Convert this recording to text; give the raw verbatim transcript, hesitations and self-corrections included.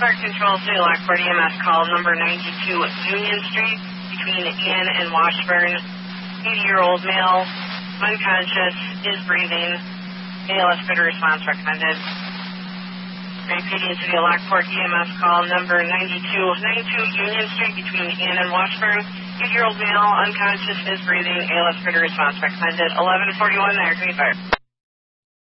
Fire Control, City Lockport E M S call number ninety-two Union Street between Ann and Washburn. eighty-year-old male, unconscious, is breathing. A L S fitter response recommended. Repeating City of Lockport E M S call number ninety-two ninety-two Union Street between Ann and Washburn. eighty-year-old male, unconscious, is breathing. A L S fitter response recommended. eleven forty-one there, Green Fire.